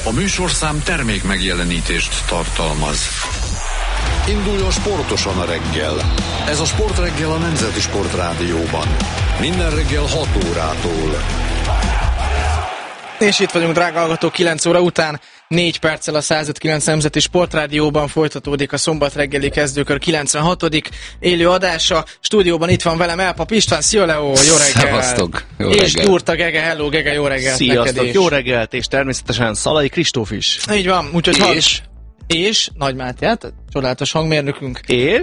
A műsorszám termék megjelenítést tartalmaz. Induljon sportosan a reggel. Ez a Sportreggel a Nemzeti Sportrádióban. Minden reggel 6 órától. És itt vagyunk, drága hallgatók, 9 óra után 4 perccel a 105.9 Nemzeti Sportrádióban folytatódik a szombat reggeli kezdőkör 96. élő adása. Stúdióban itt van velem Elpap István, szia Leo, jó reggel! Szevasztok, jó reggel! És Gyurta Gege, hello Gege, jó reggelt! Sziasztok, jó reggelt, és természetesen Szalai Kristóf is. Így van, úgyhogy és Nagy Mátyát, csodálatos hangmérnökünk.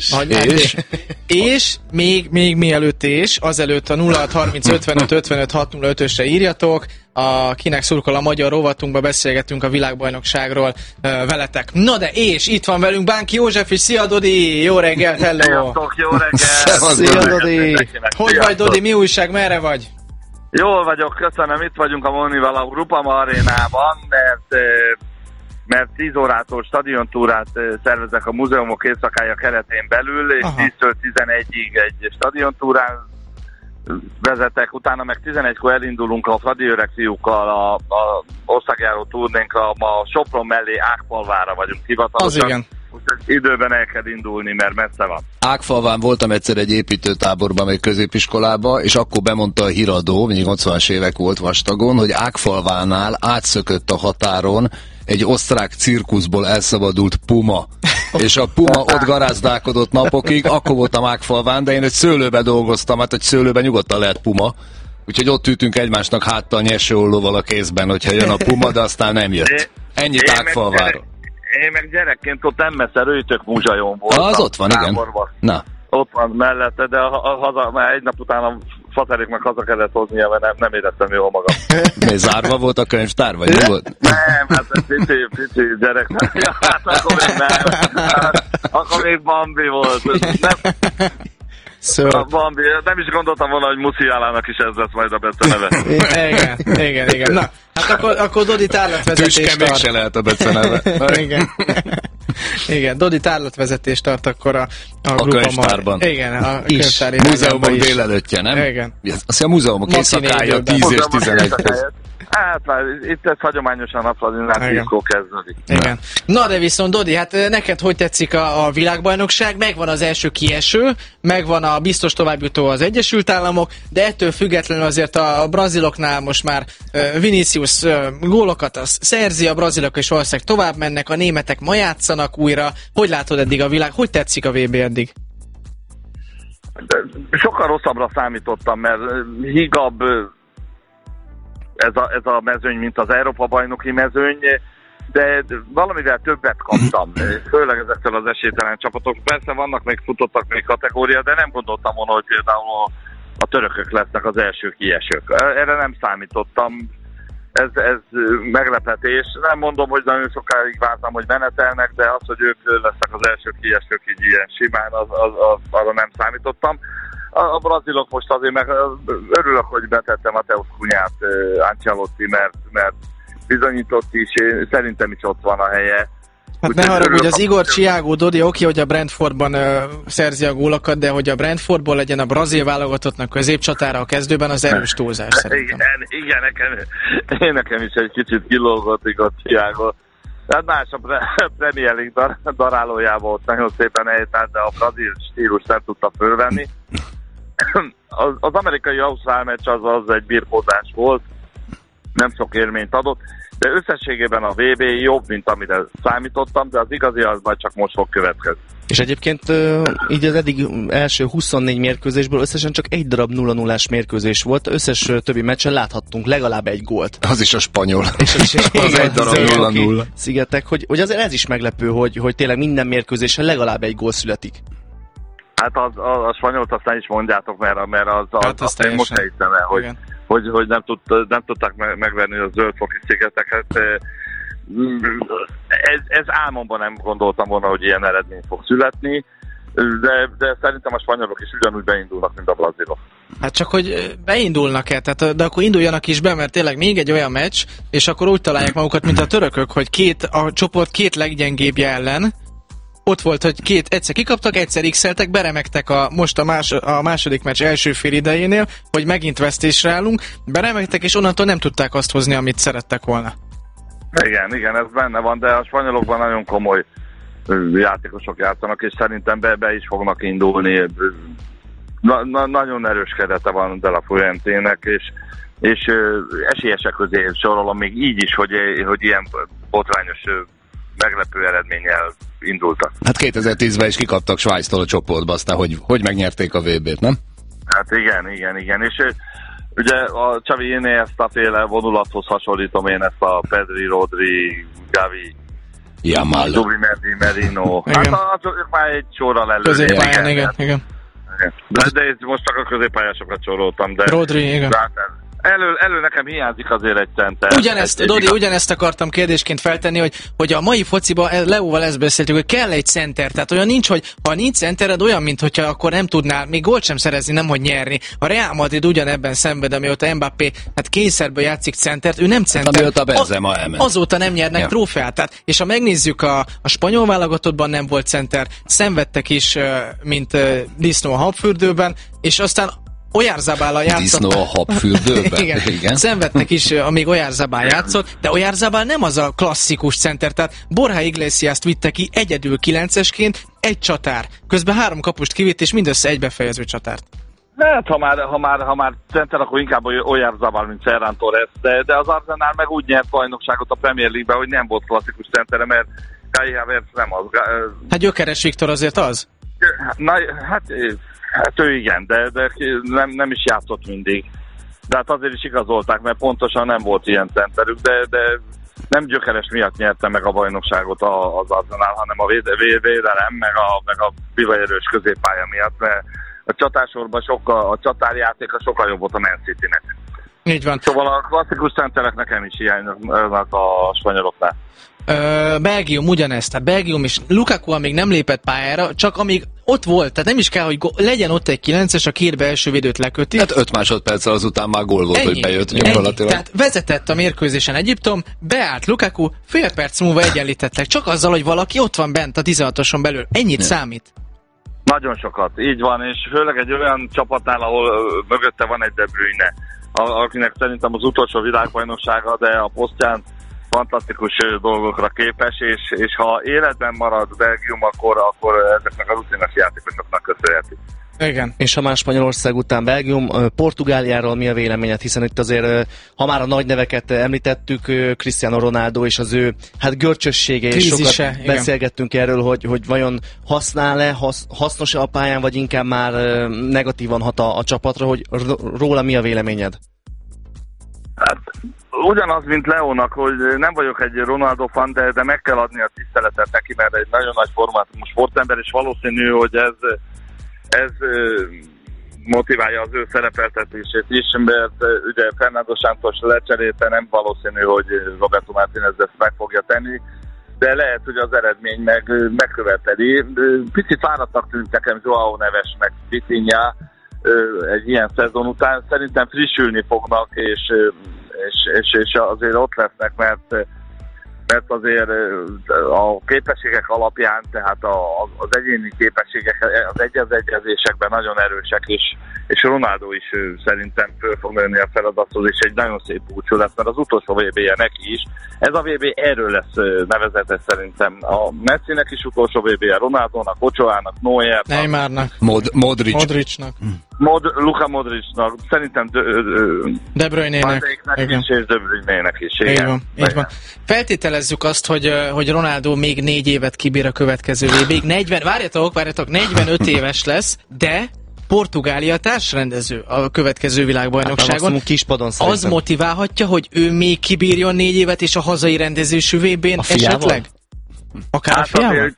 És még mielőtt azelőtt a 0630 55 55 605-ösre írjatok, akinek szurkol a magyar rovatunkba, beszélgetünk a világbajnokságról veletek. Na de itt van velünk Bánki József is, szia Dodi, jó reggelt, hello! Sziasztok, jó reggelt! Szia Dodi! Hogy vagy Dodi, mi újság, merre vagy? Jól vagyok, köszönöm, itt vagyunk a Monival a Grupama arénában, mert 10 órától stadiontúrát szervezek a múzeumok éjszakája keretén belül, és 10-től 11-ig egy stadiontúrán vezetek, utána meg 11-kor elindulunk a Fradi öreg fiúkkal a országjáró turnénkra, ma Sopron mellé Ágfalvára vagyunk hivatalosan. Az igen. Úgyhogy időben el kell indulni, mert messze van. Ágfalván voltam egyszer egy építőtáborban, még középiskolába, és akkor bemondta a híradó, még 80-as évek volt vastagon, hogy Ágfalvánál átszökött a határon egy osztrák cirkuszból elszabadult puma. És a puma ott garázdálkodott napokig, akkor voltam Ágfalván, de én egy szőlőbe dolgoztam, hát egy szőlőben nyugodtan lehet puma. Úgyhogy ott ütünk egymásnak háttal nyesőollóval a kézben, hogyha jön a puma, de aztán nem jött. Ennyit Ágfalváról. Én meg gyerekként ott nem messze Rőtök Múzsajon voltam. Az ott van, igen. Na. Ott van mellette, de már egy nap után a fateréknek haza kellett hoznia, mert nem éreztem jól magam. Mi zárva volt a könyvtár, vagy mi volt? Nem, hát pici gyerek. Ja, hát akkor még nem. Akkor még Bambi volt. Bambi, nem is gondoltam volna, hogy Muszi Jálának is ez lesz majd a beceneve. Igen. Na, hát akkor Dodi tárlatvezetést tart. Tüske még se lehet a beceneve. Igen, Dodi tárlatvezetést tart akkor a könyvtárban. Igen, a könyvtári múzeumok délelőttje, nem? Igen. Azt a múzeumok éjszakája 10 és 11 köz. Hát már itt ez hagyományosan a Fradinál 10-kor kezdődik. Igen. Na de viszont Dodi, hát neked hogy tetszik a világbajnokság? Megvan az első kieső, megvan a biztos továbbjutó az Egyesült Államok, de ettől függetlenül azért a braziloknál most már Vinicius gólokat szerzi, a brazilok és valószínűleg tovább mennek, a németek ma játszanak újra. Hogy látod eddig a világ? Hogy tetszik a VB eddig? Sokkal rosszabbra számítottam, mert hígabb ez a mezőny, mint az Európa-bajnoki mezőny, de valamivel többet kaptam, főleg ezektől az esélytelen csapatok. Persze vannak még futottak még kategória, de nem gondoltam volna, hogy például a törökök lesznek az első kiesők. Erre nem számítottam, ez meglepetés. Nem mondom, hogy nagyon sokáig vártam, hogy menetelnek, de az, hogy ők lesznek az első kiesők így ilyen simán, arra nem számítottam. A brazilok most azért meg örülök, hogy betettem Mateus Cunhát Ancelotti, mert bizonyított is, szerintem is ott van a helye. Hát ne haragudj, az Igor Thiago, Dodi, oké, hogy a Brentfordban szerzi a gólokat, de hogy a Brentfordból legyen a brazil válogatottnak középcsatára a kezdőben, az erős túlzás szerintem. Igen, nekem is egy kicsit kilógott Igor Thiago. Hát más a Premier League darálójában ott nagyon szépen eljutott, de a brazil stílus nem tudta fölvenni. Az amerikai-ausztrál meccs az egy birkózás volt, nem sok élményt adott, de összességében a VB jobb, mint amire számítottam, de az igazi az majd csak most fog következni. És egyébként így az eddig első 24 mérkőzésből összesen csak egy darab 0-0-ás mérkőzés volt, összes többi meccsen láthattunk legalább egy gólt. Az is a spanyol. És az egy darab 0-0. Szigetek, hogy azért ez is meglepő, hogy tényleg minden mérkőzésen legalább egy gól születik. Hát a spanyolt aztán is mondjátok, mert az én most ne hiszem el, hogy nem tudták megverni a zöldfoki szigeteket. Ez álmomban nem gondoltam volna, hogy ilyen eredmény fog születni, de szerintem a spanyolok is ugyanúgy beindulnak, mint a brazilok. Hát csak, hogy beindulnak-e, tehát, de akkor induljanak is be, mert tényleg még egy olyan meccs, és akkor úgy találják magukat, mint a törökök, hogy a csoport két leggyengébbje ellen, ott volt, hogy egyszer kikaptak, egyszer x-eltek, beremegtek most a második meccs első fél idejénél, hogy megint vesztésre állunk, beremegtek, és onnantól nem tudták azt hozni, amit szerettek volna. Igen, ez benne van, de a spanyolokban nagyon komoly játékosok játszanak, és szerintem be is fognak indulni. Nagyon erős kerete van De La Fuentének, és esélyesek közé sorolom még így is, hogy ilyen botrányos meglepő eredménnyel indultak. Hát 2010-ben is kikaptak Svájctól a csoportba, aztán hogy megnyerték a VB-t, nem? Hát igen. És ugye a Xavi Iniesta féle vonulathoz hasonlítom én ezt a Pedri, Rodri, Gavi, Zubi, Merino. Hát azok már egy sorral elő. Középpályán, igen. De most csak a középpályásokat soroltam. De Rodri, igen. Elő nekem hiányzik azért egy center. Ugyanezt akartam kérdésként feltenni, hogy a mai fociban Leóval ezt beszéltük, hogy kell egy center. Tehát olyan nincs, hogy ha nincs centered, olyan, mintha akkor nem tudnál még gólt sem szerezni, nemhogy nyerni. A Real Madrid ugyanebben szenved, amióta Mbappé kényszerből játszik centert, ő nem center. Amióta Benzema elment. Azóta nem nyernek trófeát. Tehát, és ha megnézzük a spanyol válogatottban nem volt center, szenvedtek is, mint disznó a habfürdőben, és aztán Oyarzabal játszott. Disznó a habfürdőben. Igen. Szenvedtek is, amíg Oyarzabal játszott, de Oyarzabal nem az a klasszikus center, tehát Borja Iglesiast vitte ki egyedül 9-esként, egy csatár. Közben 3 kapust kivitt, és mindössze egy befejező csatárt. Hát, ha már center, akkor inkább Oyarzabal, mint Ferran Torres, de az Arsenal meg úgy nyert bajnokságot a Premier League-ben, hogy nem volt klasszikus centere, mert Kai Havertz nem az. Hát Gyökeres Viktor azért az? Hát ő igen, de nem is játszott mindig. De hát azért is igazolták, mert pontosan nem volt ilyen centerük, de nem Gyökeres miatt nyerte meg a bajnokságot az Arsenal, hanem a védelem, meg a bivajerős középpálya miatt, mert a csatársorban a csatárjátéka sokkal jobb volt a Man Citynek. Így van. Szóval a klasszikus centerek nekem is hiányoznak a spanyoloknál. Belgium ugyanezt, tehát Belgium is Lukaku még nem lépett pályára, csak amíg ott volt, tehát nem is kell, hogy legyen ott egy 9-es, a 2 belső védőt leköti. Tehát 5 másodperccel azután már gól volt, hogy bejött gyakorlatilag. Tehát vezetett a mérkőzésen Egyiptom, beállt Lukaku, fél perc múlva egyenlítettek, csak azzal, hogy valaki ott van bent a 16-oson belül. Ennyit számít. Nagyon sokat, így van, és főleg egy olyan csapatnál, ahol mögötte van egy De Bruyne, akinek szerintem az utolsó világbajnoksága, de a posztján fantasztikus dolgokra képes, és ha életben marad Belgium, akkor ezeknek a rutinos játékosoknak köszönheti. Igen. És ha már Spanyolország után Belgium, Portugáliáról mi a véleményed? Hiszen itt azért, ha már a nagy neveket említettük, Cristiano Ronaldo és az ő görcsössége, és sokat beszélgettünk erről, hogy vajon használ-e, hasznos-e a pályán, vagy inkább már negatívan hat a csapatra, hogy róla mi a véleményed? Hát, ugyanaz, mint Leónak, hogy nem vagyok egy Ronaldo fan, de meg kell adni a tiszteletet neki, mert egy nagyon nagy formátumú sportember, és valószínű, hogy ez motiválja az ő szerepeltetését is, mert ugye Fernando Santos lecserélte, nem valószínű, hogy Roberto Martínez ezt meg fogja tenni, de lehet, hogy az eredmény megköveteli. Picit fáradtak tűnt nekem Joao Neves meg Vitinha egy ilyen szezon után. Szerintem frissülni fognak, és azért ott lesznek, mert azért a képességek alapján, tehát az egyéni képességek az egyezésekben nagyon erősek, és Ronaldo is szerintem föl fog menni a feladathoz, és egy nagyon szép búcsú lesz, mert az utolsó VB-je neki is. Ez a VB erről lesz nevezetes szerintem. A Messinek is utolsó VB-je, Ronaldónak, Ochoának, Neuernak, Neymarnak, Modricnak. Modricnak. Luka Modricnak, szerintem De Bruyne-nek is, és De Bruyne-nek is. Így van. Feltételezzük azt, hogy Ronaldo még 4 évet kibír a következő VB-ig. Várjatok, 45 éves lesz, de Portugália társrendező a következő világbajnokságon. Az motiválhatja, hogy ő még kibírjon 4 évet, és a hazai rendezésű VB-n esetleg? Akár a fiával?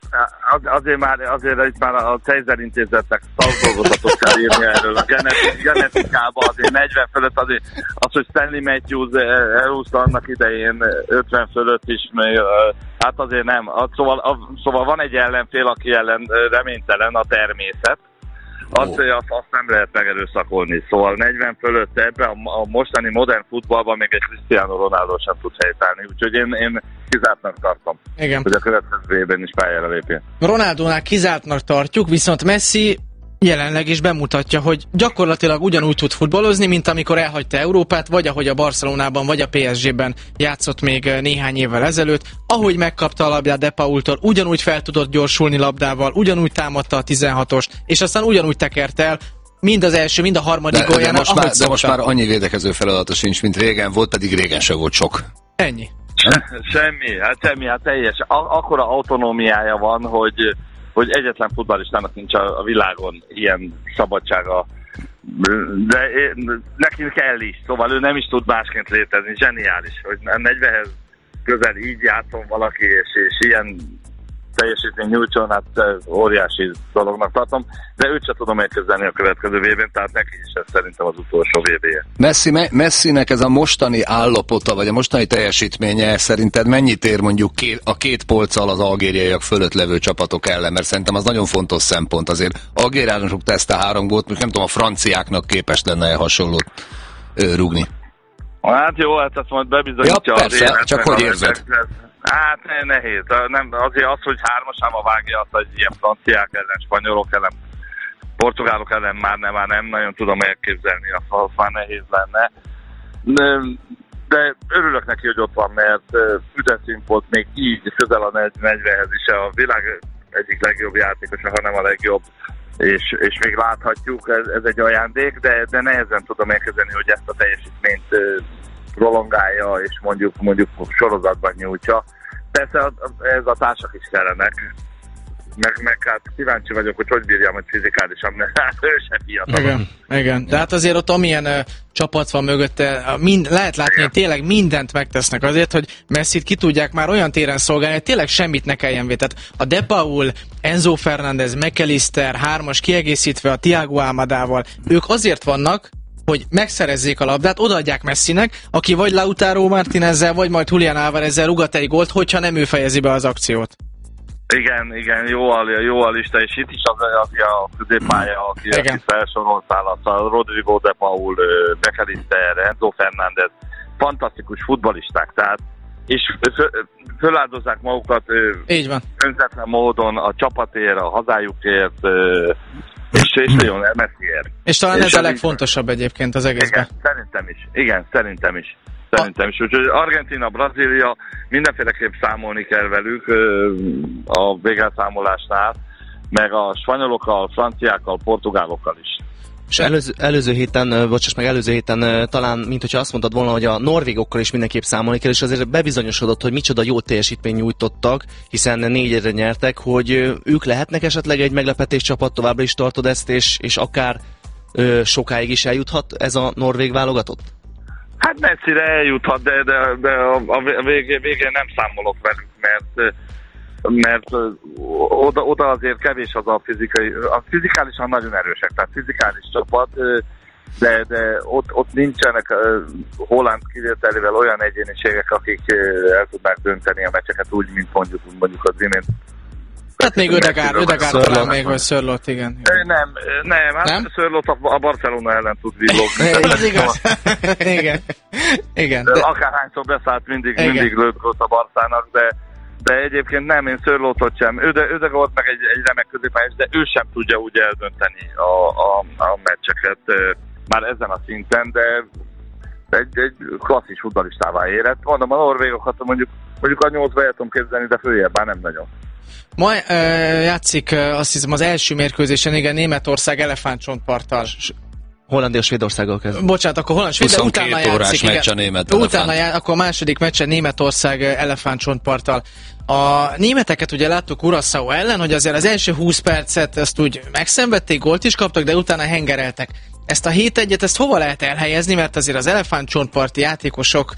Azért itt már a Kaiser intézetnek szakdolgozatot kell írni erről. A genetikában azért 40 fölött azért az, hogy Stanley Matthews elhúzta annak idején 50 fölött is, hát azért nem. Szóval van egy ellenfél, aki ellen reménytelen, a természet. Azt nem lehet megerőszakolni. Szóval 40 fölött ebben a mostani modern futballban még egy Cristiano Ronaldo sem tud helytállni. Úgyhogy én kizártnak tartom, hogy a következő évben is pályára lépjen. Ronaldónál kizártnak tartjuk, viszont Messi jelenleg is bemutatja, hogy gyakorlatilag ugyanúgy tud futballozni, mint amikor elhagyta Európát, vagy ahogy a Barcelonában, vagy a PSG-ben játszott még néhány évvel ezelőtt. Ahogy megkapta a labdát De Paultól, ugyanúgy fel tudott gyorsulni labdával, ugyanúgy támadta a 16-ost, és aztán ugyanúgy tekerte el mind az első, mind a harmadik góljánál, de most már annyi védekező feladata sincs, mint régen volt, pedig régen se volt sok. Ennyi. Semmi, teljes. Akkora autonómiája van, hogy egyetlen futballistának nincs a világon ilyen szabadsága. De neki kell is, szóval ő nem is tud másként létezni. Zseniális, hogy 40-hez közel így játszom valaki, és ilyen teljesítmény nyújtson, hát óriási dolognak tartom, de őt sem tudom elképzelni a következő VB-n, tehát neki is ez szerintem az utolsó VB-je. Messinek ez a mostani állapota, vagy a mostani teljesítménye szerinted mennyit ér mondjuk a két polccal az algériaiak fölött levő csapatok ellen? Mert szerintem az nagyon fontos szempont azért. Algériánosok teszte 3 gólt, nem tudom, a franciáknak képes lenne hasonlót rúgni. Hát jó, hát ezt majd bebizonyítja. Ja, persze, csak hogy érzed? Hát nehéz. Nem, azért az, hogy 3-asába vágja azt, hogy ilyen franciák ellen, spanyolok ellen, portugálok ellen már nem nagyon tudom elképzelni, az már nehéz lenne. De örülök neki, hogy ott van, mert üdeszínpolt még így közel a 40-hez is a világ egyik legjobb játékosa, ha nem a legjobb, és még láthatjuk, ez egy ajándék, de nehezen tudom elképzelni, hogy ezt a teljesítményt prolongálja, és mondjuk sorozatban nyújtja. Persze ez a társak is kellenek, meg hát kíváncsi vagyok, hogy bírja majd fizikálisan, mert hát ő sem fiatal. Igen, de hát azért ott amilyen csapat van mögötte, lehet látni, hogy tényleg mindent megtesznek azért, hogy Messit ki tudják már olyan téren szolgálni, hogy tényleg semmit ne kelljen védeni. Tehát a De Paul, Enzo Fernández, McAllister, 3-as kiegészítve a Thiago Almadával, ők azért vannak, hogy megszerezzék a labdát, odaadják Messinek, aki vagy Lautaro Martinezzel, vagy majd Julián Álvarezzel rúgat egy gólt, hogyha nem ő fejezi be az akciót. Igen, jó a lista, és itt is az a középpálya, aki felsoroltál, a Rodrigo, De Paul, McAllister, Enzo Fernández, fantasztikus futballisták, tehát, és föláldozzák magukat önzetlen módon a csapatért, a hazájukért, és nagyon Messiért. És talán ez a legfontosabb egyébként az egészben. Igen, szerintem is. Úgyhogy Argentína, Brazília, mindenféleképp számolni kell velük a végelszámolásnál, meg a spanyolokkal, franciákkal, portugálokkal is. És előző héten talán, mint hogyha azt mondtad volna, hogy a norvégokkal is mindenképp számolni kell, és azért bebizonyosodott, hogy micsoda jó teljesítmény nyújtottak, hiszen 4-1-re nyertek, hogy ők lehetnek esetleg egy meglepetés csapat, továbbra is tartod ezt, és akár sokáig is eljuthat ez a norvég válogatott? Hát messzire eljuthat, de a végén nem számolok velük, mert oda azért kevés az a fizikálisan nagyon erősek, tehát fizikális csapat, de ott nincsenek Holland kivételével olyan egyéniségek, akik el tudnák dönteni a meccseket úgy, mint mondjuk az imént. Hát még Ödegaard talán még, vagy Sörloth, igen. Nem? Sörloth a Barcelona ellen tud villogni. Ez igaz. Igen. De akárhányszor beszállt, mindig lőtt volt a Barszának, de egyébként nem, én Sörlothot sem. Ödegaard meg egy remek középpályás, de ő sem tudja úgy eldönteni a meccseket már ezen a szinten, de egy klasszis futballistává érett. Mondom, a norvégokat mondjuk a 8-ba el tudom képzelni, de följebb már nem nagyon. Ma játszik, azt hiszem, az első mérkőzésen, igen, Németország elefántcsontparttal. Hollandia Svédországgal kezd. Bocsánat, akkor Holland-Svéd, de utána játszik. Meccs a német akkor a második meccsen Németország elefántcsontparttal. A németeket ugye láttuk Curaçao ellen, hogy azért az első 20 percet ezt úgy megszenvedték, gólt is kaptak, de utána hengereltek. Ezt a 7-1-et, ezt hova lehet elhelyezni, mert azért az elefántcsontparti játékosok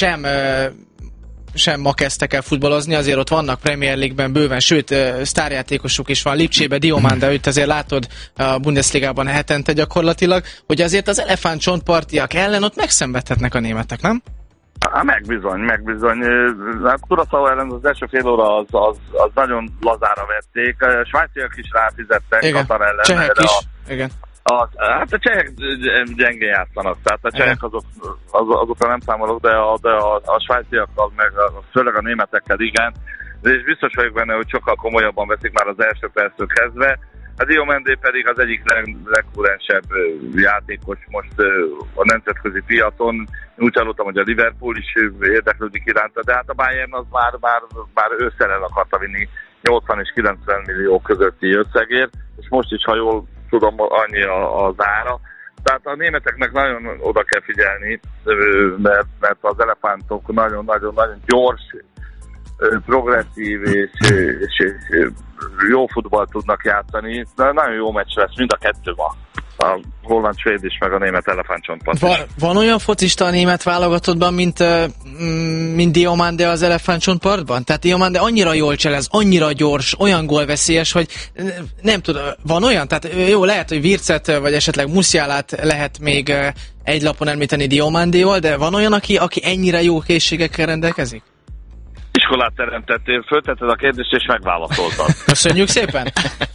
sem ma kezdtek el futballozni, azért ott vannak Premier League-ben bőven, sőt, sztárjátékosok is van, Lipcsébe, Diomande, őt azért látod a Bundesligában hetente gyakorlatilag, hogy azért az elefántcsontpartiak ellen ott megszenvedhetnek a németek, nem? Megbizony. Hát Curaçao ellen az első fél óra az nagyon lazára vették, a svájciak is ráfizettek Katar ellen. Csehek is, igen. Hát a csehek gyengén játszanak, tehát a csehek azokra nem számolok, de a svájciakkal, meg főleg a németekkel igen, és biztos vagyok benne, hogy sokkal komolyabban veszik már az első perctől kezdve, A Diomandé pedig az egyik legkurensebb játékos most a nemzetközi piacon. Úgy hallottam, hogy a Liverpool is érdeklődik iránta, de hát a Bayern az már ősszel el akarta vinni 80 és 90 millió közötti összegért, és most is, ha jól tudom, annyi az ára. Tehát a németeknek nagyon oda kell figyelni, mert az elefántok nagyon-nagyon gyors, progresszív és jó futballt tudnak játszani. Nagyon jó meccs lesz, mind a kettő ma. A holland-svéd is, meg a német elefántcsontpart is. Van olyan focista a német válogatottban, mint Diomandé az elefántcsontpartban? Tehát Diomandé annyira jól cselez, annyira gyors, olyan gólveszélyes, hogy nem tudom, van olyan? Tehát jó, lehet, hogy Wirtzet, vagy esetleg Musialát lehet még egy lapon említeni Diomandéval, de van olyan, aki ennyire jó készségekkel rendelkezik? Iskolát teremtettél, föltetted a kérdést, és megválaszoltad. Köszönjük szépen!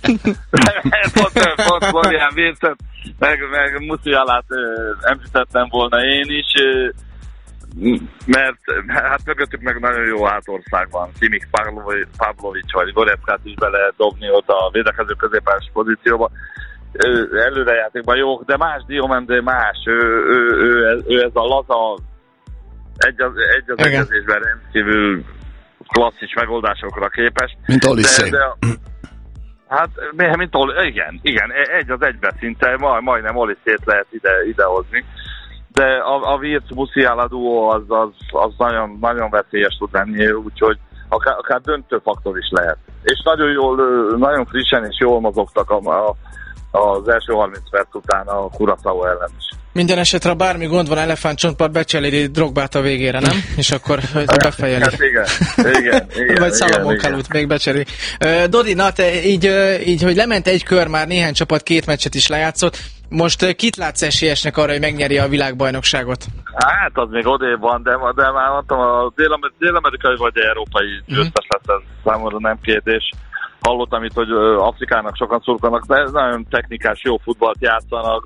Pont Florian Wirtzet, meg Musialát említettem volna én is, mert hát mögöttük meg nagyon jó hátország van. Simic Pavlovic vagy Goretzkát is be lehet dobni ott a védekező középpályás pozícióba. Előrejátékban jók, de más Diomandé más. Ő ez a laza egy az egyezésben rendkívül klasszis megoldásokra képes. Mint Olissé. Hát, igen, egy az egybe szinte, majdnem Olissét lehet idehozni. De a Wirtz-Musiala duó az nagyon, nagyon veszélyes tud lenni, úgyhogy akár döntő faktor is lehet. És nagyon frissen és jól mozogtak az első 30 perc után a Curaçao ellen is. Minden esetre, ha bármi gond van, elefántcsontpart becseléli Drogbát a végére, nem? És akkor befejeli. Hát igen. Vagy Salomon Kalut még becseléli. Dodi, na te így, hogy lement egy kör, már néhány csapat 2 meccset is lejátszott. Most kit látsz esélyesnek arra, hogy megnyeri a világbajnokságot? Hát az még odébb van, de már mondtam, a dél-amerikai vagy európai győztes lesz, ez számomra nem kérdés. Hallottam itt, hogy Afrikának sokan szurkolnak, de nagyon technikás, jó futballt játszanak,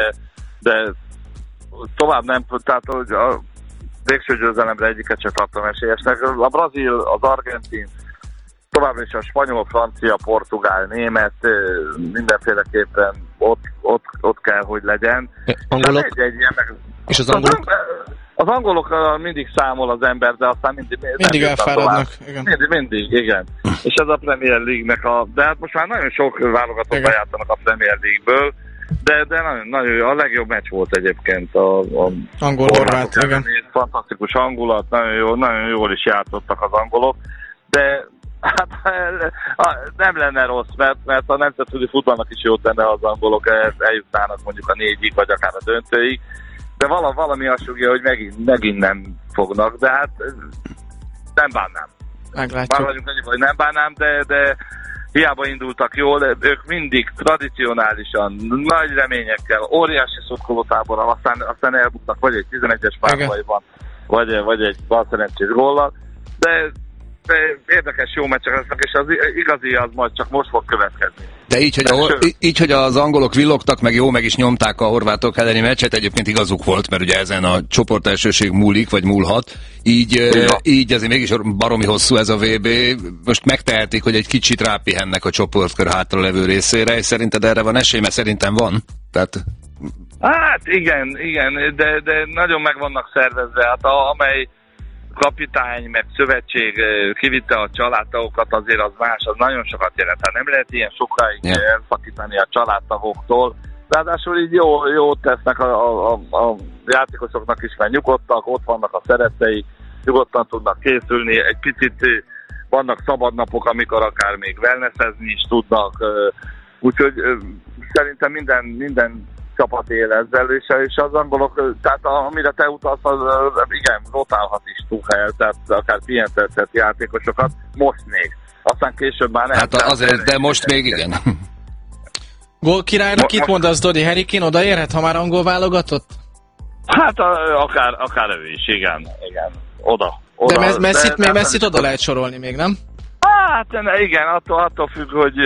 de tovább nem, tehát hogy a végső győzelemre egyiket sem tartom esélyesnek. A brazil, az argentin, továbbra is a spanyol, francia, portugál, német mindenféleképpen ott kell, hogy legyen. Angolok? És az angolok? Az angolok mindig számol az ember, de aztán mindig elfáradnak. Mindig, igen. És ez a Premier League-nek de hát most már nagyon sok válogatottban játszanak a Premier League-ből, de nagyon jó. A legjobb meccs volt egyébként angol-horvát, igen. Fantasztikus hangulat, nagyon jól is játszottak az angolok, de hát nem lenne rossz, mert a nemzetközi futballnak is jót lenne, az angolok eljutnának mondjuk a 4-ig, vagy akár a döntőig, de valami azt sugja, hogy megint nem fognak, de hát nem bánnám. Meglátjuk. Már vagyunk annyiban, hogy nem bánnám, de hiába indultak jól, de ők mindig tradicionálisan, nagy reményekkel, óriási szurkolótáborral, aztán elbuktak vagy egy 11-es pártbajban, vagy egy balszerencsés góllal, de érdekes jó meccsek lesznek, és az igazi az majd csak most fog következni. De így, hogy az angolok villogtak, meg is nyomták a horvátok elleni meccset, egyébként igazuk volt, mert ugye ezen a csoportelsőség múlik, vagy múlhat, így azért mégis baromi hosszú ez a VB, most megtehetik, hogy egy kicsit rápihennek a csoportkör hátra levő részére, és szerinted erre van esély, mert szerintem van? Hát igen, de nagyon meg vannak szervezve, hát amely kapitány, meg szövetség kivitte a családtagokat, azért az más, az nagyon sokat jelent. Hát nem lehet ilyen sokáig elszakítani a családtagoktól. Ráadásul így jót tesznek a játékosoknak is, mert nyugodtak, ott vannak a szeretteik, nyugodtan tudnak készülni, egy picit vannak szabadnapok, amikor akár még wellnessezni is tudnak, úgyhogy szerintem minden csapat él ezzel, és az angolok, tehát amire te utalsz, igen, rotálhat is Tuchel, tehát akár pihentethet játékosokat, most még. Aztán később már nem. Hát azért, de most még igen. Gólkirálynak kit mondasz, Dodi? Harry Kane odaérhet, ha már angol válogatott? Hát akár ő is, igen. Oda. De Messit oda lehet sorolni még, nem? Hát igen, attól függ, hogy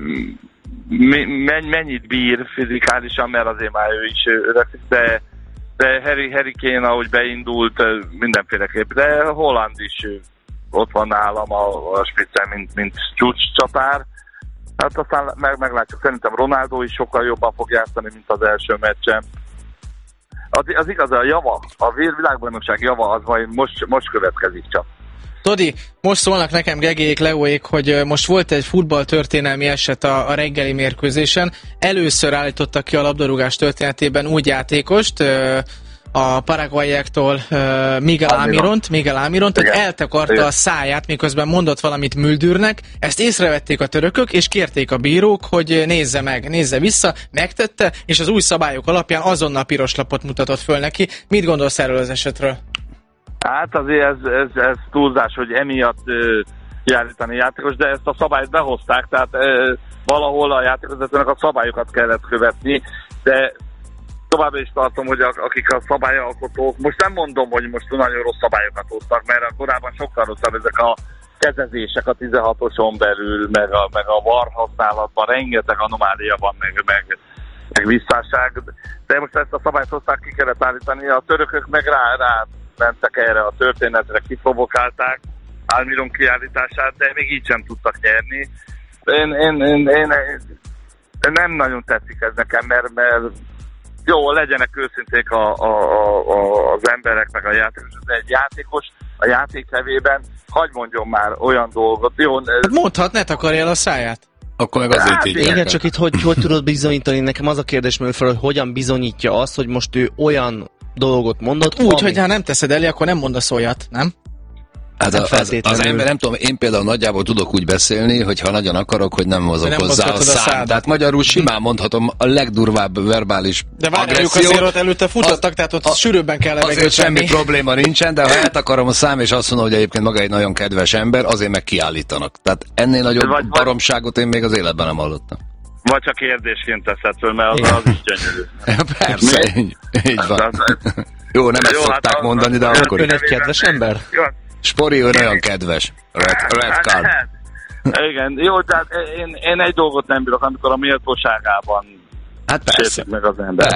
mennyit bír fizikálisan, mert azért már ő is öregszik, de Harry Kane, ahogy beindult, mindenféleképp, de Holland is ott van nálam a spiccen, mint csúcscsatár, Hát aztán meglátjuk, szerintem Ronaldo is sokkal jobban fog játszani, mint az első meccsen. Az igaz, a java, a világbajnokság java, az majd most következik csak. Dodi, most szólnak nekem Gegék, Leóék, hogy most volt egy futballtörténelmi eset a reggeli mérkőzésen. Először állítottak ki a labdarúgás történetében úgy játékost, a paraguayektól Miguel Almiront, hogy eltakarta a száját, miközben mondott valamit Müldürnek. Ezt észrevették a törökök, és kérték a bírók, hogy nézze vissza, megtette, és az új szabályok alapján azonnal piros lapot mutatott föl neki. Mit gondolsz erről az esetről? Hát azért ez túlzás, hogy emiatt kiállítani játékos, de ezt a szabályt behozták, tehát valahol a játékvezetőnek a szabályokat kellett követni, de továbbra is tartom, hogy akik a szabályalkotók, most nem mondom, hogy most nagyon rossz szabályokat hoztak, mert korábban sokkal rosszabb ezek a kezezések a 16-oson belül, meg a VAR használatban, rengeteg anomália van, meg visszásság, de most ezt a szabályt hozták, ki kellett állítani, a törökök meg rá mentek erre a történetre, kiprovokálták Almiron kiállítását, de még így sem tudtak nyerni. Én nem nagyon tetszik ez nekem, mert jó, legyenek őszinték az emberek, meg a játékosok, de egy játékos a játék hevében hagy mondjon már olyan dolgot. Jó, mondhat, ne takarja el a száját. Akkor meg azért így. Igen, csak itt hogy tudod bizonyítani? Nekem az a kérdés merül fel, hogy hogyan bizonyítja azt, hogy most ő olyan dolgot mondott. Úgy, hogy ha nem teszed elé, akkor nem mondasz olyat, nem? Hát az ember, nem tudom, én például nagyjából tudok úgy beszélni, hogy ha nagyon akarok, hogy nem mozog hozzá a szám. Tehát magyarul simán mondhatom a legdurvább verbális de várjuk azért ott előtte futottak, tehát ott sűrűbben kell levegőt azért semmi probléma nincsen, de ha eltakarom a szám, és azt mondom, hogy egyébként maga egy nagyon kedves ember, azért meg kiállítanak. Tehát ennél nagyobb baromságot én még az életben nem hallottam. Vagy csak kérdésként teszed föl, mert az is gyönyörű. Persze, így van. Jó, nem ezt szokták mondani, de akkor ön egy kedves ember? Spori, ő nagyon kedves. Red card. Igen, jó, tehát én egy dolgot nem bírok, amikor a méltóságában sértik meg az ember.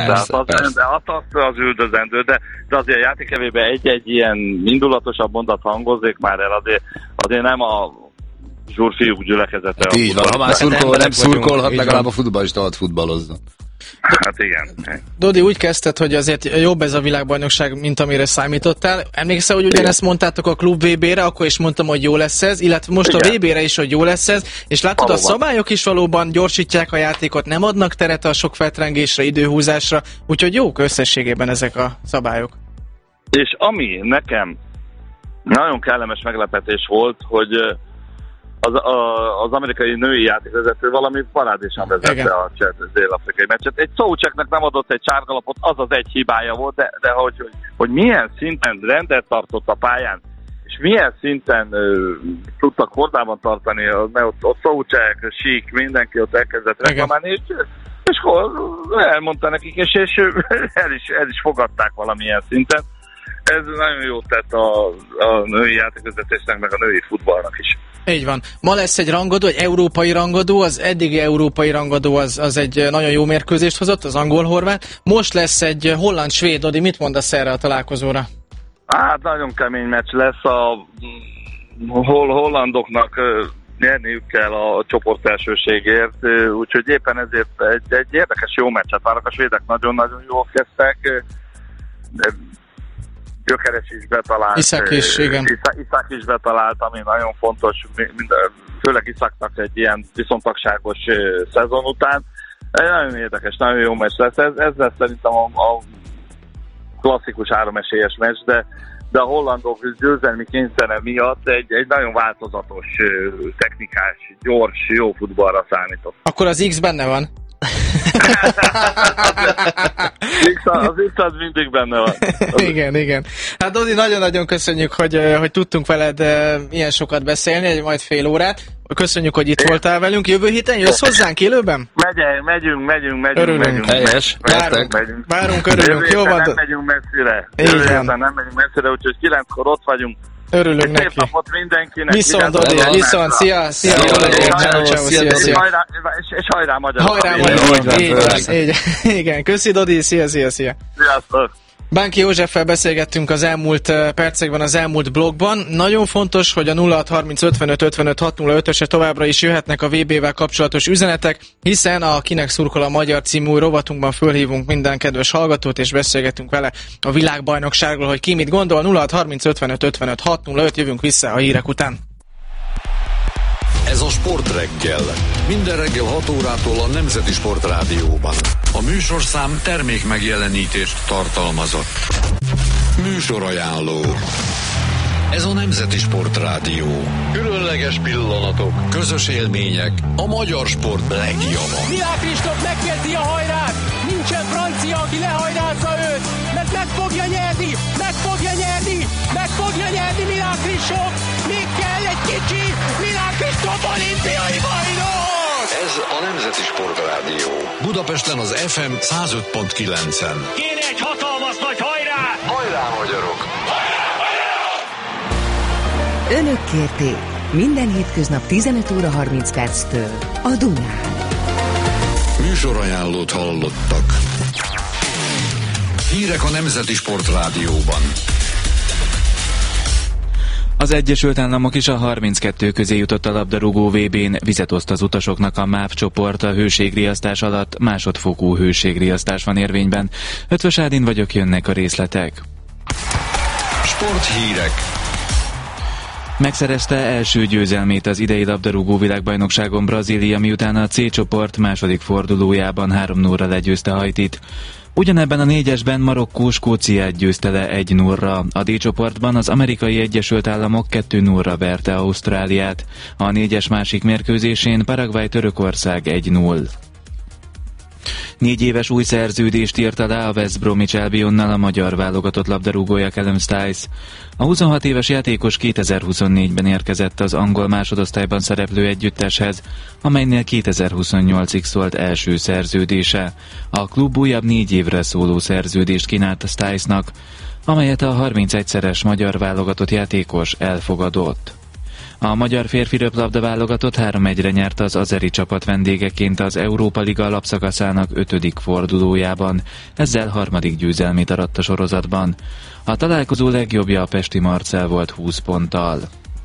Az üldözendő, de azért a játékevében egy ilyen indulatosabb mondat hangozzék már el, azért nem a zsúrfiúk gyülekezete. Hát így van, ha már nem szurkolhat, legalább a futballista hadd futballozzon. Hát igen. Dodi, úgy kezdted, hogy azért jobb ez a világbajnokság, mint amire számítottál. Emlékszel, hogy ugyanezt mondtátok a klub VB-re, akkor is mondtam, hogy jó lesz ez, illetve most igen. A VB-re is, hogy jó lesz ez, és látod, valóban. A szabályok is valóban gyorsítják a játékot, nem adnak teret a sok feltrengésre, időhúzásra, úgyhogy jók összességében ezek a szabályok. És ami nekem nagyon kellemes meglepetés volt, hogy az amerikai női játékvezető valami parádésan vezette a dél-afrikai meccset. Egy Szócseknek nem adott egy sárgalapot, az az egy hibája volt, de hogy milyen szinten rendet tartott a pályán, és milyen szinten tudtak kordában tartani, mert ott Szócsek, Sík, mindenki ott elkezdett reklamálni, és elmondta nekik, és el is fogadták valamilyen szinten. Ez nagyon jót tett a női játékvezetésnek, meg a női futballnak is. Így van. Ma lesz egy rangadó, egy európai rangadó, az eddigi európai rangadó az egy nagyon jó mérkőzést hozott, az angol-horvát. Most lesz egy holland-svéd, Odi, mit mondasz erre a találkozóra? Hát nagyon kemény meccs lesz, a hollandoknak nyerniük kell a csoport elsőségért, úgyhogy éppen ezért egy érdekes jó meccset várok. A svédek nagyon-nagyon jól kezdtek, Gyökeres is betalált. Iszák is, igen. Iszák is betalált, ami nagyon fontos, főleg Iszáknak egy ilyen viszontagságos szezon után. Egy nagyon érdekes, nagyon jó meccs lesz. Ez lesz szerintem a klasszikus 3 esélyes meccs, de a hollandok győzelmi kényszere miatt egy nagyon változatos, technikás, gyors, jó futballra számított. Akkor az X benne van? Az X az mindig benne van. Igen. Hát Dodi, nagyon-nagyon köszönjük, hogy tudtunk veled ilyen sokat beszélni, majd fél órát. Köszönjük, hogy itt voltál velünk. Jövő héten jössz hozzánk élőben? Megyünk. Örülünk. Helyes. Várunk, örülünk. Jó van. Nem megyünk messzire. Nem megyünk messzire, úgyhogy 9-kor ott vagyunk. Örülünk neki. Szép napot mindenkinek. Viszont, Dodi, viszont. Szia. És hajrá Magyar. Hajrá Magyar. Igen, köszi Dodi, szia. Sziasztok. Bánki Józseffel beszélgettünk az elmúlt percekben, az elmúlt blogban. Nagyon fontos, hogy a 0630 55 55 605-ösre továbbra is jöhetnek a VB-vel kapcsolatos üzenetek, hiszen a Kinek szurkol a magyar című rovatunkban fölhívunk minden kedves hallgatót, és beszélgetünk vele a világbajnokságról, hogy ki mit gondol. 0630 55 55 605, jövünk vissza a hírek után. Ez a Sportreggel. Minden reggel 6 órától a Nemzeti Sportrádióban. A műsorszám termék megjelenítést tartalmazott. Műsorajánló. Ez a Nemzeti Sportrádió. Különleges pillanatok, közös élmények, a magyar sport legjava. Milák Kristóf megkezdi a hajrát! Nincsen francia, aki lehajrázza őt! Mert meg fogja nyerni! Meg fogja nyerni! Meg fogja nyerni Milák Kristóf! Még kell egy kicsi! Milák Kristóf olimpiai bajnok! Ez a Nemzeti Sportrádió. Budapesten az FM 105.9-en. Kéne egy hatalmas nagy hajrá! Hajrá, magyarok! Önök kérték minden hétköznap 15 óra 30 perctől a Dunán. Műsorajánlót hallottak. Hírek a Nemzeti Sportrádióban. Az Egyesült Államok is a 32 közé jutott a labdarúgó VB-n, vizet oszt az utasoknak a MÁV csoport. A hőségriasztás alatt másodfokú hőségriasztás van érvényben. Ötvös Ádin vagyok, jönnek a részletek. Sporthírek. Megszerezte első győzelmét az idei labdarúgó világbajnokságon Brazília, miután a C csoport második fordulójában 3-0-ra legyőzte Haitit. Ugyanebben a 4-esben Marokkó Skóciát győzte le 1-0-ra. A D csoportban az Amerikai Egyesült Államok 2-0-ra verte Ausztráliát. A 4-es másik mérkőzésén Paraguay Törökország 1-0. 4 éves új szerződést írt alá a West Bromwich Albionnal a magyar válogatott labdarúgója Callum Stiles. A 26 éves játékos 2024-ben érkezett az angol másodosztályban szereplő együtteshez, amelynél 2028-ig szólt első szerződése. A klub újabb 4 évre szóló szerződést kínált Stilesnak, amelyet a 31-szeres magyar válogatott játékos elfogadott. A magyar férfi röplabda válogatott 3-1-re nyert az azeri csapat vendégeként az Európa Liga alapszakaszának 5. fordulójában, ezzel 3. győzelmét aratt a sorozatban. A találkozó legjobbja a pesti Marcell volt 20 ponttal.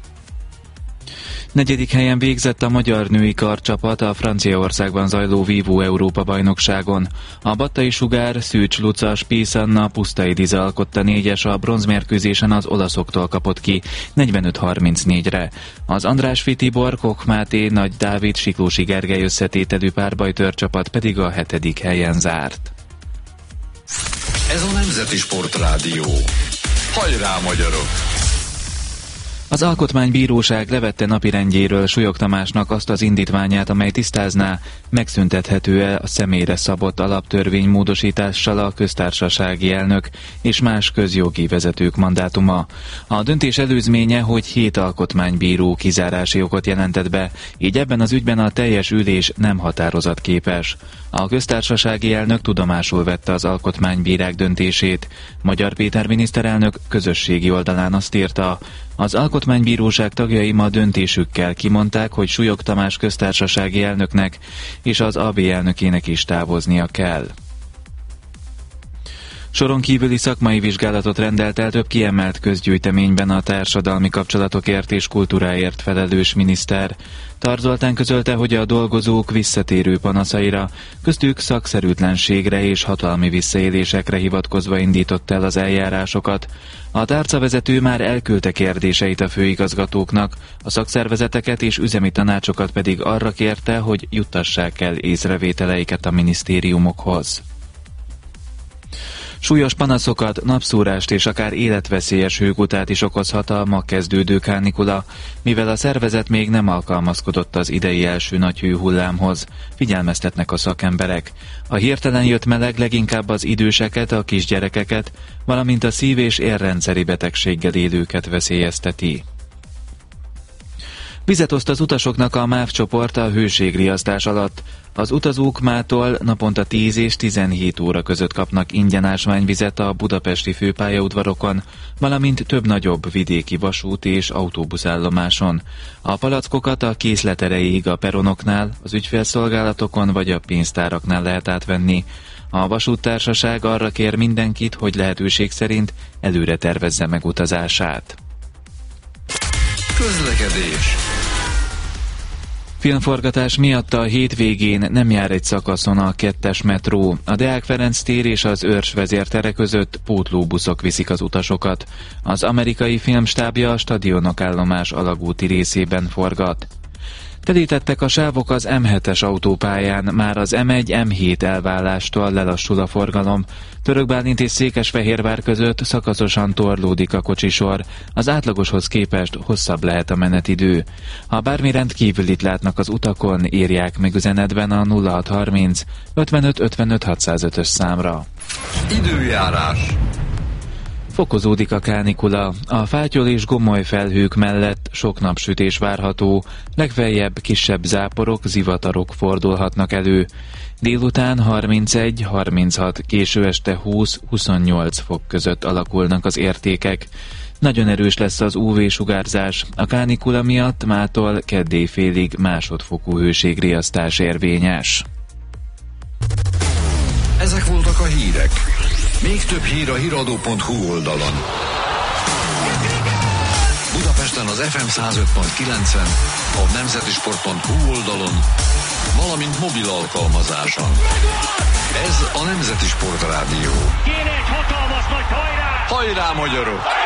4. helyen végzett a magyar női karcsapat a Franciaországban zajló Vívó Európa-bajnokságon. A Battai Sugár, Szűcs Luca, Spies Anna, Pusztai Diza alkotta 4-es, a bronzmérkőzésen az olaszoktól kapott ki 45-34-re. Az Andrásfi Tibor, Koch Máté, Nagy Dávid, Siklósi Gergely összetételű párbajtőrcsapat pedig a 7. helyen zárt. Ez a Nemzeti Sportrádió. Hajrá, magyarok! Az Alkotmánybíróság levette napirendjéről Súlyog Tamásnak azt az indítványát, amely tisztázná, megszüntethető-e a személyre szabott alaptörvény módosítással a köztársasági elnök és más közjogi vezetők mandátuma. A döntés előzménye, hogy 7 alkotmánybíró kizárási jogot jelentett be, így ebben az ügyben a teljes ülés nem határozatképes. A köztársasági elnök tudomásul vette az alkotmánybírák döntését. Magyar Péter miniszterelnök közösségi oldalán azt írta, az Alkotmánybíróság tagjai ma döntésükkel kimondták, hogy Súlyog Tamás köztársasági elnöknek és az AB elnökének is távoznia kell. Soron kívüli szakmai vizsgálatot rendelt el több kiemelt közgyűjteményben a társadalmi kapcsolatokért és kultúráért felelős miniszter. Tar Zoltán közölte, hogy a dolgozók visszatérő panaszaira, köztük szakszerűtlenségre és hatalmi visszaélésekre hivatkozva indított el az eljárásokat. A tárcavezető már elküldte kérdéseit a főigazgatóknak, a szakszervezeteket és üzemi tanácsokat pedig arra kérte, hogy juttassák el észrevételeiket a minisztériumokhoz. Súlyos panaszokat, napszúrást és akár életveszélyes hőkutát is okozhat a ma kezdődő kánikula, mivel a szervezet még nem alkalmazkodott az idei első nagy hőhullámhoz, figyelmeztetnek a szakemberek. A hirtelen jött meleg leginkább az időseket, a kisgyerekeket, valamint a szív- és érrendszeri betegséggel élőket veszélyezteti. Vizet oszt az utasoknak a MÁV csoport a hőségriasztás alatt. Az utazók mától naponta 10 és 17 óra között kapnak ingyen ásványvizet a budapesti főpályaudvarokon, valamint több nagyobb vidéki vasúti és autóbuszállomáson. A palackokat a készlet erejéig a peronoknál, az ügyfélszolgálatokon vagy a pénztáraknál lehet átvenni. A vasúttársaság arra kér mindenkit, hogy lehetőség szerint előre tervezze meg utazását. Közlekedés. Filmforgatás miatt a hétvégén nem jár egy szakaszon a 2-es metró. A Deák Ferenc tér és az Őrs vezértere között pótlóbuszok viszik az utasokat. Az amerikai filmstábja a Stadionok állomás alagúti részében forgat. Telítettek a sávok az M7-es autópályán, már az M1-M7 elválástól lelassul a forgalom. Török Bálint és Székesfehérvár között szakaszosan torlódik a kocsisor, az átlagoshoz képest hosszabb lehet a menetidő. Ha bármi rendkívülit látnak az utakon, írják meg üzenetben a 0630 55 55 605-ös számra. Időjárás. Fokozódik a kánikula. A fátyol és gomoly felhők mellett sok napsütés várható, legfeljebb kisebb záporok, zivatarok fordulhatnak elő. Délután 31-36, késő este 20-28 fok között alakulnak az értékek. Nagyon erős lesz az UV-sugárzás. A kánikula miatt mától keddéjfélig másodfokú hőségriasztás érvényes. Ezek voltak a hírek. Még több hír a hiradó.hu oldalon. Budapesten az FM 105.9-en, a nemzetisport.hu oldalon, valamint mobil alkalmazáson. Ez a Nemzeti Sport Rádió. Kéne egy hatalmas nagy hajrá! Hajrá, magyarok!